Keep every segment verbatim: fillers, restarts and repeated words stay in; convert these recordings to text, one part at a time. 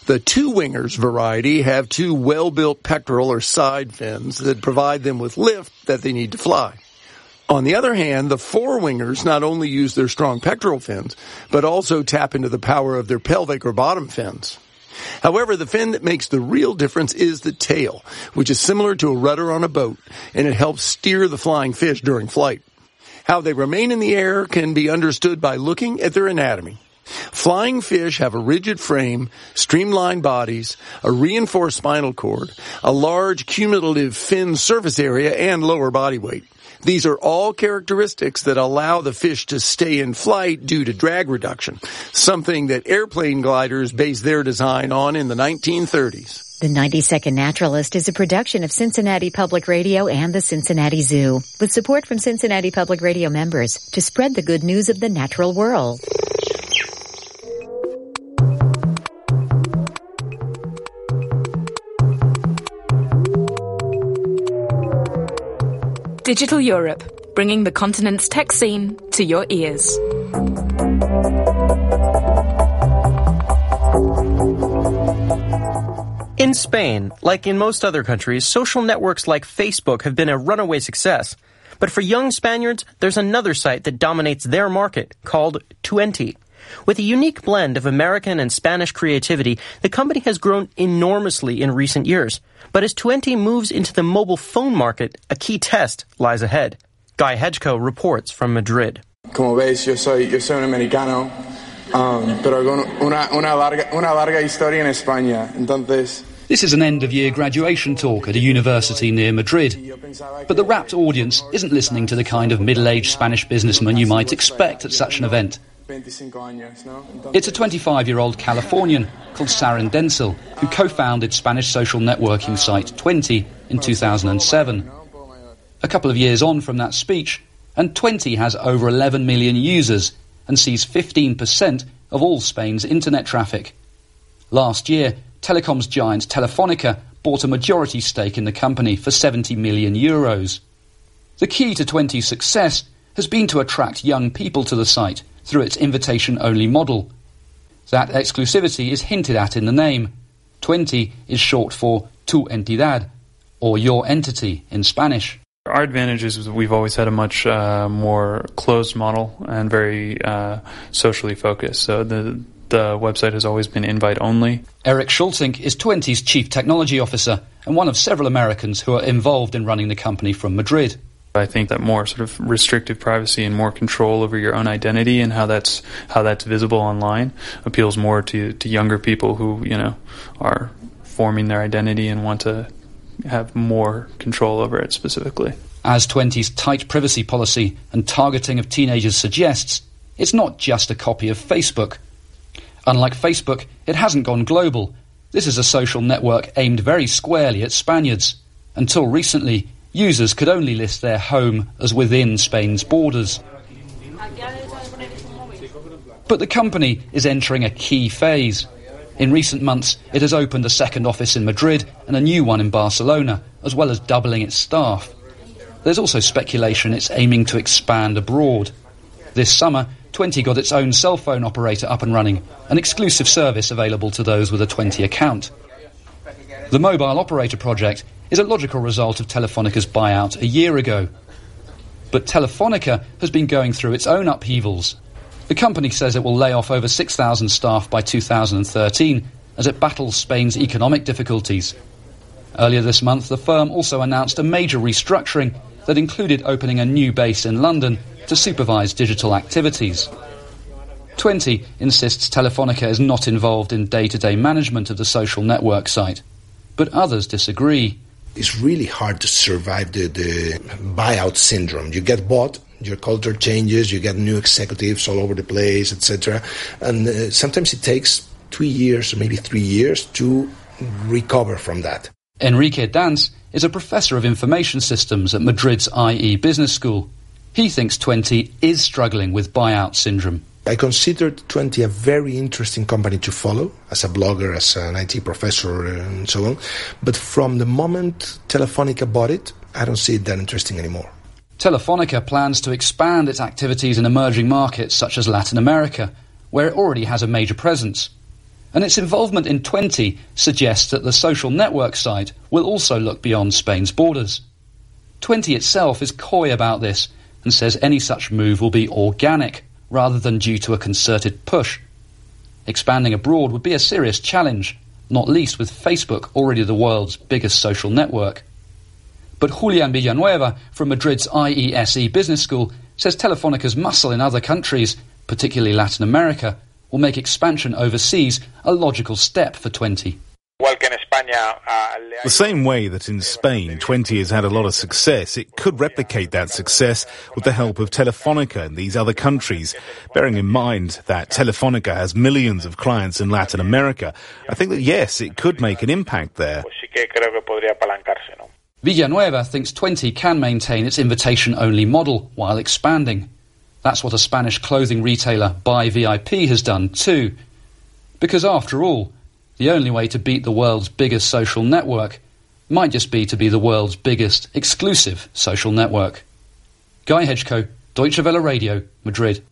The two-wingers variety have two well-built pectoral or side fins that provide them with lift that they need to fly. On the other hand, the four-wingers not only use their strong pectoral fins, but also tap into the power of their pelvic or bottom fins. However, the fin that makes the real difference is the tail, which is similar to a rudder on a boat, and it helps steer the flying fish during flight. How they remain in the air can be understood by looking at their anatomy. Flying fish have a rigid frame, streamlined bodies, a reinforced spinal cord, a large cumulative fin surface area, and lower body weight. These are all characteristics that allow the fish to stay in flight due to drag reduction, something that airplane gliders based their design on in the nineteen thirties. The ninety-second Naturalist is a production of Cincinnati Public Radio and the Cincinnati Zoo, with support from Cincinnati Public Radio members to spread the good news of the natural world. Digital Europe, bringing the continent's tech scene to your ears. In Spain, like in most other countries, social networks like Facebook have been a runaway success. But for young Spaniards, there's another site that dominates their market, called Tuenti. With a unique blend of American and Spanish creativity, the company has grown enormously in recent years. But as Tuenti moves into the mobile phone market, a key test lies ahead. Guy Hedgecoe reports from Madrid. Como veis, yo soy, yo soy un americano, um, pero con una, una, larga, una larga historia en España. Entonces... This is an end-of-year graduation talk at a university near Madrid. But the rapt audience isn't listening to the kind of middle-aged Spanish businessman you might expect at such an event. It's a twenty-five-year-old Californian called Saren Denzel who co-founded Spanish social networking site Tuenti in two thousand seven. A couple of years on from that speech, and Tuenti has over eleven million users and sees fifteen percent of all Spain's internet traffic. Last year, telecoms giant Telefonica bought a majority stake in the company for seventy million euros. The key to Tuenti's success has been to attract young people to the site through its invitation-only model. That exclusivity is hinted at in the name. Tuenti is short for Tu Entidad, or your entity in Spanish. Our advantage is that we've always had a much uh, more closed model and very uh, socially focused. So the the website has always been invite-only. Eric Schultink is Tuenti's chief technology officer and one of several Americans who are involved in running the company from Madrid. I think that more sort of restrictive privacy and more control over your own identity and how that's how that's visible online appeals more to to younger people who, you know, are forming their identity and want to have more control over it specifically. As Tuenti's tight privacy policy and targeting of teenagers suggests, it's not just a copy of Facebook. Unlike Facebook, it hasn't gone global. This is a social network aimed very squarely at Spaniards. Until recently, users could only list their home as within Spain's borders. But the company is entering a key phase. In recent months, it has opened a second office in Madrid and a new one in Barcelona, as well as doubling its staff. There's also speculation it's aiming to expand abroad. This summer, Tuenti got its own cell phone operator up and running, an exclusive service available to those with a Tuenti account. The mobile operator project is a logical result of Telefonica's buyout a year ago. But Telefonica has been going through its own upheavals. The company says it will lay off over six thousand staff by two thousand thirteen as it battles Spain's economic difficulties. Earlier this month, the firm also announced a major restructuring that included opening a new base in London to supervise digital activities. Tuenti insists Telefonica is not involved in day-to-day management of the social network site, but others disagree. It's really hard to survive the, the buyout syndrome. You get bought, your culture changes, you get new executives all over the place, et cetera. And uh, sometimes it takes two years or maybe three years to recover from that. Enrique Danz is a professor of information systems at Madrid's I E Business School. He thinks Tuenti is struggling with buyout syndrome. I considered Tuenti a very interesting company to follow, as a blogger, as an I T professor, and so on. But from the moment Telefonica bought it, I don't see it that interesting anymore. Telefonica plans to expand its activities in emerging markets such as Latin America, where it already has a major presence. And its involvement in twenty suggests that the social network site will also look beyond Spain's borders. twenty itself is coy about this and says any such move will be organic rather than due to a concerted push. Expanding abroad would be a serious challenge, not least with Facebook already the world's biggest social network. But Julian Villanueva from Madrid's I E S E Business School says Telefónica's muscle in other countries, particularly Latin America, will make expansion overseas a logical step for twenty. The same way that in Spain twenty has had a lot of success, it could replicate that success with the help of Telefónica in these other countries. Bearing in mind that Telefónica has millions of clients in Latin America, I think that yes, it could make an impact there. Villanueva thinks twenty can maintain its invitation-only model while expanding. That's what a Spanish clothing retailer, Buy V I P, has done too. Because after all, the only way to beat the world's biggest social network might just be to be the world's biggest exclusive social network. Guy Hedgecoe, Deutsche Welle Radio, Madrid.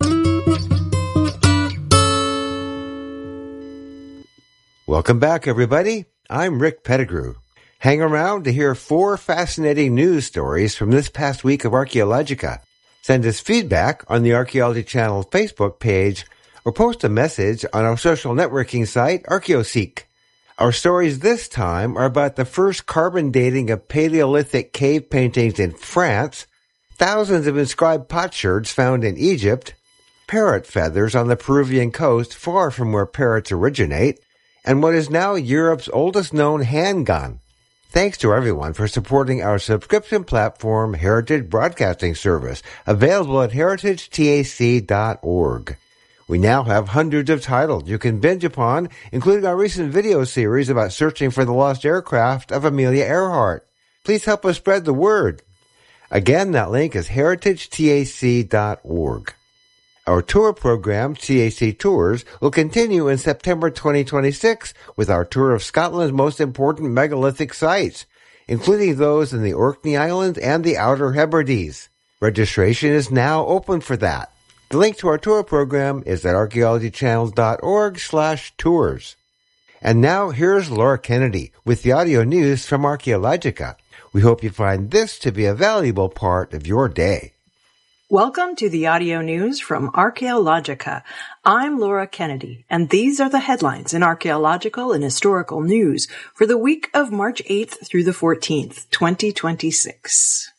Welcome back, everybody. I'm Rick Pettigrew. Hang around to hear four fascinating news stories from this past week of Archaeologica. Send us feedback on the Archaeology Channel Facebook page or post a message on our social networking site, ArchaeoSeek. Our stories this time are about the first carbon dating of Paleolithic cave paintings in France, thousands of inscribed potsherds found in Egypt, parrot feathers on the Peruvian coast far from where parrots originate, and what is now Europe's oldest known handgun. Thanks to everyone for supporting our subscription platform, Heritage Broadcasting Service, available at heritage tac dot org. We now have hundreds of titles you can binge upon, including our recent video series about searching for the lost aircraft of Amelia Earhart. Please help us spread the word. Again, that link is heritage tac dot org. Our tour program, T A C Tours, will continue in September twenty twenty-six with our tour of Scotland's most important megalithic sites, including those in the Orkney Islands and the Outer Hebrides. Registration is now open for that. The link to our tour program is at archaeology channels dot org slash tours. And now here's Laura Kennedy with the audio news from Archaeologica. We hope you find this to be a valuable part of your day. Welcome to the audio news from Archaeologica. I'm Laura Kennedy, and these are the headlines in archaeological and historical news for the week of March eighth through the fourteenth, twenty twenty-six.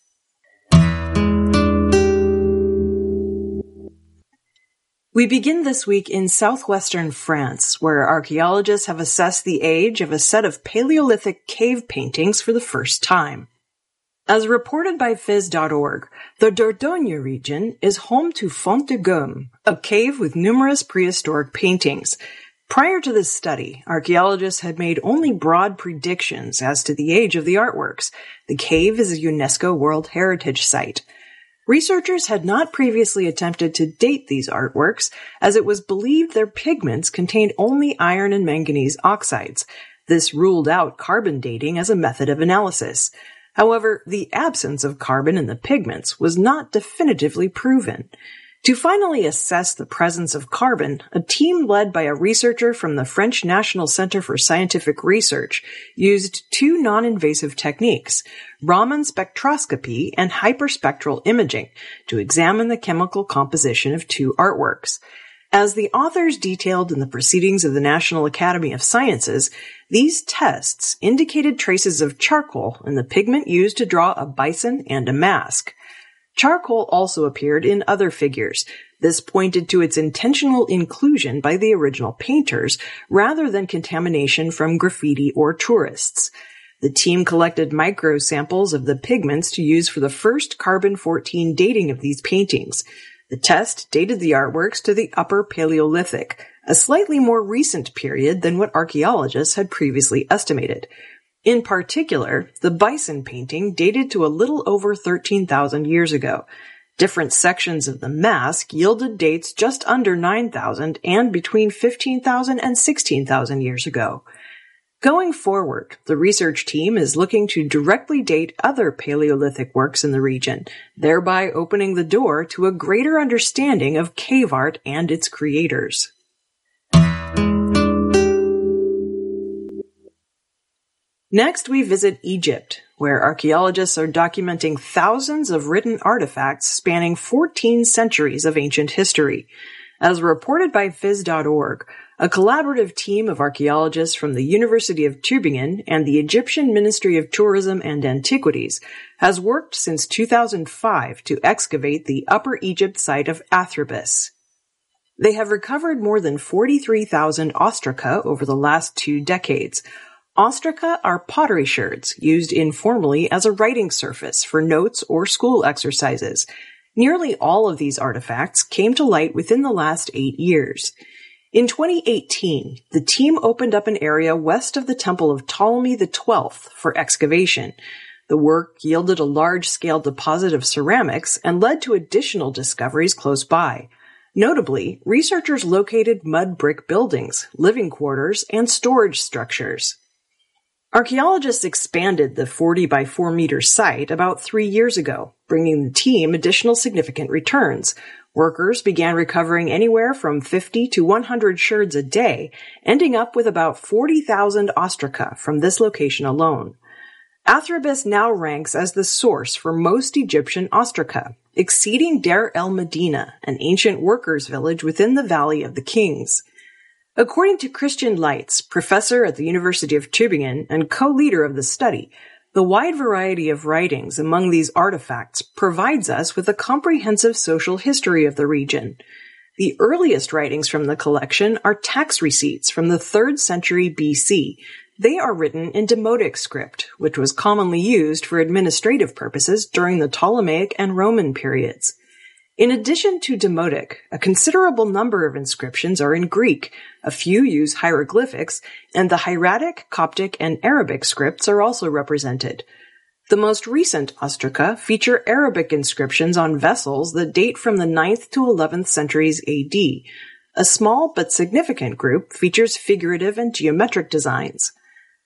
We begin this week in southwestern France, where archaeologists have assessed the age of a set of Paleolithic cave paintings for the first time. As reported by phys dot org, the Dordogne region is home to Font de Gaume, a cave with numerous prehistoric paintings. Prior to this study, archaeologists had made only broad predictions as to the age of the artworks. The cave is a UNESCO World Heritage Site. Researchers had not previously attempted to date these artworks, as it was believed their pigments contained only iron and manganese oxides. This ruled out carbon dating as a method of analysis. However, the absence of carbon in the pigments was not definitively proven. To finally assess the presence of carbon, a team led by a researcher from the French National Center for Scientific Research used two non-invasive techniques, Raman spectroscopy and hyperspectral imaging, to examine the chemical composition of two artworks. As the authors detailed in the Proceedings of the National Academy of Sciences, these tests indicated traces of charcoal in the pigment used to draw a bison and a mask. Charcoal also appeared in other figures. This pointed to its intentional inclusion by the original painters, rather than contamination from graffiti or tourists. The team collected micro samples of the pigments to use for the first carbon fourteen dating of these paintings. The test dated the artworks to the Upper Paleolithic, a slightly more recent period than what archaeologists had previously estimated. In particular, the bison painting dated to a little over thirteen thousand years ago. Different sections of the mask yielded dates just under nine thousand and between fifteen thousand and sixteen thousand years ago. Going forward, the research team is looking to directly date other Paleolithic works in the region, thereby opening the door to a greater understanding of cave art and its creators. Next, we visit Egypt, where archaeologists are documenting thousands of written artifacts spanning fourteen centuries of ancient history. As reported by Phys dot org, a collaborative team of archaeologists from the University of Tübingen and the Egyptian Ministry of Tourism and Antiquities has worked since two thousand five to excavate the Upper Egypt site of Athribis. They have recovered more than forty-three thousand ostraca over the last two decades. Ostraca are pottery sherds used informally as a writing surface for notes or school exercises. Nearly all of these artifacts came to light within the last eight years. In twenty eighteen, the team opened up an area west of the Temple of Ptolemy the twelfth for excavation. The work yielded a large-scale deposit of ceramics and led to additional discoveries close by. Notably, researchers located mud brick buildings, living quarters, and storage structures. Archaeologists expanded the forty by four meter site about three years ago, bringing the team additional significant returns. Workers began recovering anywhere from fifty to one hundred sherds a day, ending up with about forty thousand ostraca from this location alone. Athribis now ranks as the source for most Egyptian ostraca, exceeding Deir el-Medina, an ancient workers' village within the Valley of the Kings. According to Christian Leitz, professor at the University of Tübingen and co-leader of the study, the wide variety of writings among these artifacts provides us with a comprehensive social history of the region. The earliest writings from the collection are tax receipts from the third century B C. They are written in Demotic script, which was commonly used for administrative purposes during the Ptolemaic and Roman periods. In addition to Demotic, a considerable number of inscriptions are in Greek, a few use hieroglyphics, and the hieratic, Coptic, and Arabic scripts are also represented. The most recent ostraca feature Arabic inscriptions on vessels that date from the ninth to eleventh centuries A D. A small but significant group features figurative and geometric designs.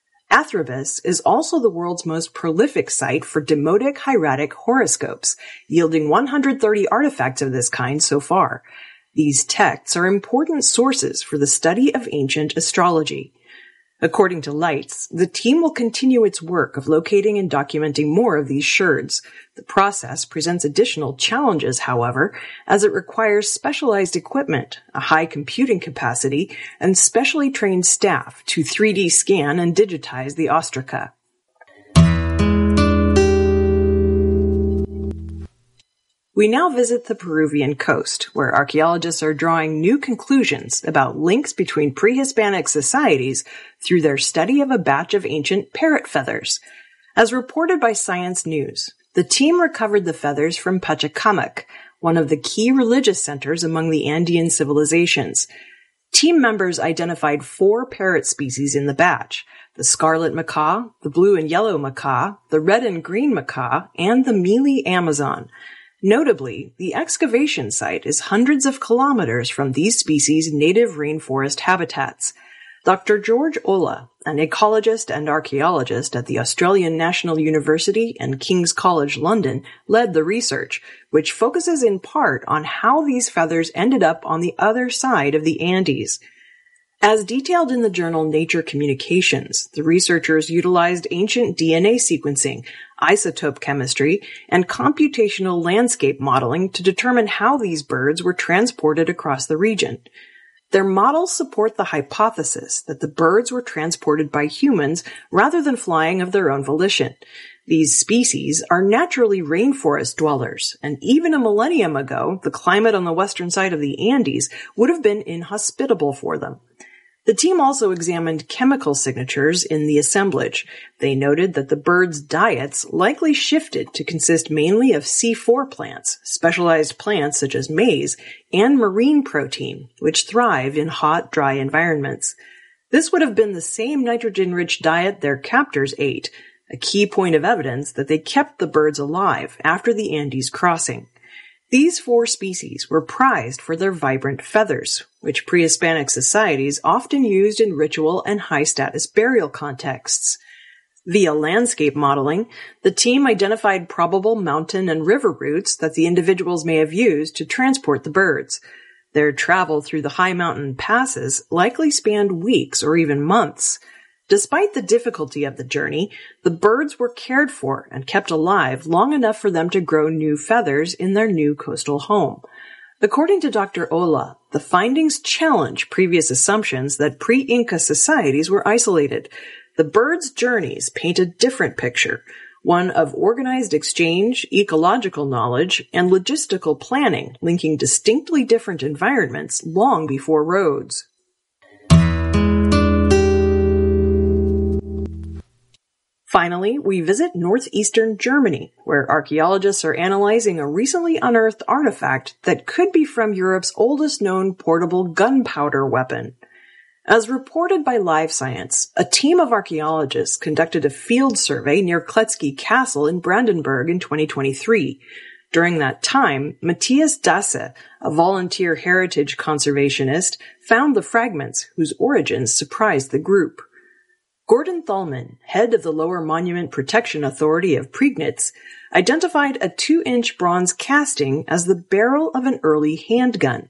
Athribis is also the world's most prolific site for demotic hieratic horoscopes, yielding one hundred thirty artifacts of this kind so far. These texts are important sources for the study of ancient astrology. According to Leitz, the team will continue its work of locating and documenting more of these sherds. The process presents additional challenges, however, as it requires specialized equipment, a high computing capacity, and specially trained staff to three D scan and digitize the ostraca. We now visit the Peruvian coast, where archaeologists are drawing new conclusions about links between pre-Hispanic societies through their study of a batch of ancient parrot feathers. As reported by Science News, the team recovered the feathers from Pachacamac, one of the key religious centers among the Andean civilizations. Team members identified four parrot species in the batch: the scarlet macaw, the blue and yellow macaw, the red and green macaw, and the mealy Amazon. Notably, the excavation site is hundreds of kilometers from these species' native rainforest habitats. Doctor George Ola, an ecologist and archaeologist at the Australian National University and King's College London, led the research, which focuses in part on how these feathers ended up on the other side of the Andes. As detailed in the journal Nature Communications, the researchers utilized ancient D N A sequencing, isotope chemistry, and computational landscape modeling to determine how these birds were transported across the region. Their models support the hypothesis that the birds were transported by humans rather than flying of their own volition. These species are naturally rainforest dwellers, and even a millennium ago, the climate on the western side of the Andes would have been inhospitable for them. The team also examined chemical signatures in the assemblage. They noted that the birds' diets likely shifted to consist mainly of C four plants, specialized plants such as maize, and marine protein, which thrive in hot, dry environments. This would have been the same nitrogen-rich diet their captors ate, a key point of evidence that they kept the birds alive after the Andes crossing. These four species were prized for their vibrant feathers, which pre-Hispanic societies often used in ritual and high-status burial contexts. Via landscape modeling, the team identified probable mountain and river routes that the individuals may have used to transport the birds. Their travel through the high mountain passes likely spanned weeks or even months. Despite the difficulty of the journey, the birds were cared for and kept alive long enough for them to grow new feathers in their new coastal home. According to Doctor Ola, the findings challenge previous assumptions that pre-Inca societies were isolated. The birds' journeys paint a different picture, one of organized exchange, ecological knowledge, and logistical planning linking distinctly different environments long before roads. Finally, we visit northeastern Germany, where archaeologists are analyzing a recently unearthed artifact that could be from Europe's oldest known portable gunpowder weapon. As reported by Live Science, a team of archaeologists conducted a field survey near Kletzky Castle in Brandenburg in twenty twenty-three. During that time, Matthias Dasse, a volunteer heritage conservationist, found the fragments whose origins surprised the group. Gordon Thalmann, head of the Lower Monument Protection Authority of Prignitz, identified a two-inch bronze casting as the barrel of an early handgun.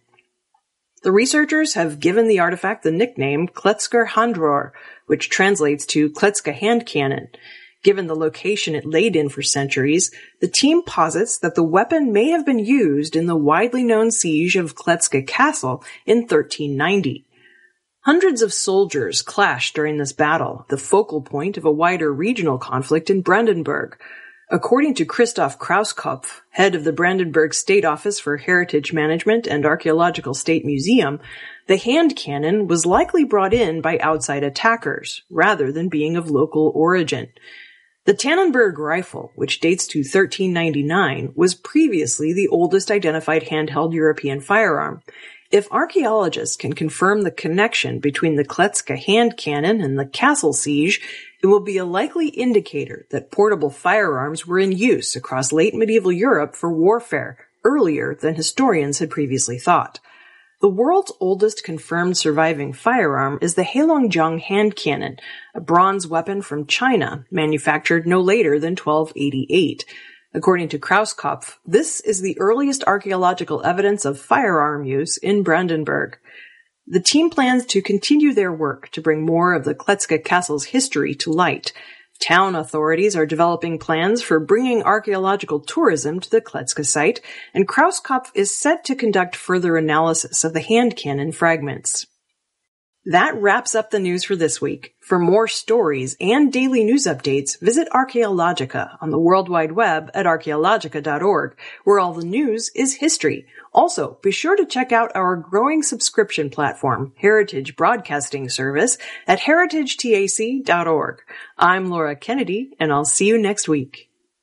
The researchers have given the artifact the nickname Kletzker Handrohr, which translates to Kletzka hand cannon. Given the location it laid in for centuries, the team posits that the weapon may have been used in the widely known siege of Kletzka Castle in thirteen ninety. Hundreds of soldiers clashed during this battle, the focal point of a wider regional conflict in Brandenburg. According to Christoph Krauskopf, head of the Brandenburg State Office for Heritage Management and Archaeological State Museum, the hand cannon was likely brought in by outside attackers, rather than being of local origin. The Tannenberg rifle, which dates to thirteen ninety-nine, was previously the oldest identified handheld European firearm. If archaeologists can confirm the connection between the Kletzka hand cannon and the castle siege, it will be a likely indicator that portable firearms were in use across late medieval Europe for warfare earlier than historians had previously thought. The world's oldest confirmed surviving firearm is the Heilongjiang hand cannon, a bronze weapon from China, manufactured no later than twelve eighty-eight. According to Krauskopf, this is the earliest archaeological evidence of firearm use in Brandenburg. The team plans to continue their work to bring more of the Kletzka Castle's history to light. Town authorities are developing plans for bringing archaeological tourism to the Kletzka site, and Krauskopf is set to conduct further analysis of the hand cannon fragments. That wraps up the news for this week. For more stories and daily news updates, visit Archaeologica on the World Wide Web at archaeologica dot org, where all the news is history. Also, be sure to check out our growing subscription platform, Heritage Broadcasting Service, at heritage tac dot org. I'm Laura Kennedy, and I'll see you next week.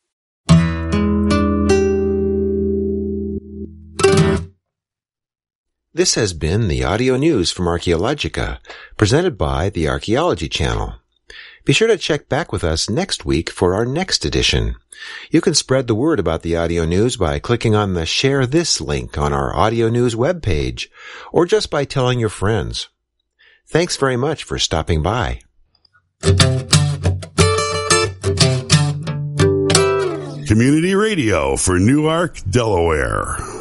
This has been the audio news from Archaeologica, presented by the Archaeology Channel. Be sure to check back with us next week for our next edition. You can spread the word about the audio news by clicking on the Share This link on our audio news webpage, or just by telling your friends. Thanks very much for stopping by. Community Radio for Newark, Delaware.